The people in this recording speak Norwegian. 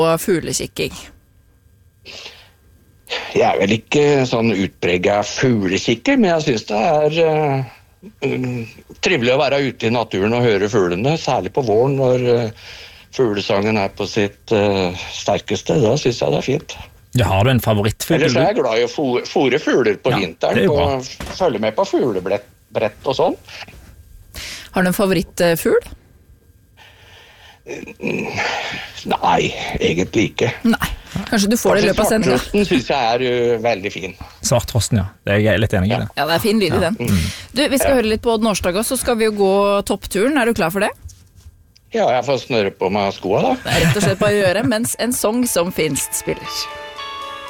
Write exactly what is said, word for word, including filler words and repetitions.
fuglekikking? Jeg er vel ikke sånn utpreget fuglekikker, men jeg synes det er uh, trivelig å være ute i naturen og høre fuglene, særlig på våren når uh, fuglesangen er på sitt uh, sterkeste. Da synes jeg det er fint. Ja, har du en favorittfugl? Ellers er jeg glad i å fo- fôre fugler på Ja, vinteren, det er jo bra. og følge med på fuglebrett brett og sånn. Har du en favorittfugl? Nei, egentlig ikke. Nei, kanskje du får det i løpet av sendingen. Svarttrosten synes jeg er uh, veldig fin. Svarttrosten, ja. Det er jeg litt enig i det. Ja, det er fin lyd i den. Du, vi skal høre litt på Odd Nordstoga, så skal vi jo gå toppturen. Er du klar for det? Ja, jeg får snøre på meg skoene da. Det er rett og slett bare å gjøre, mens en sang som finst spiller.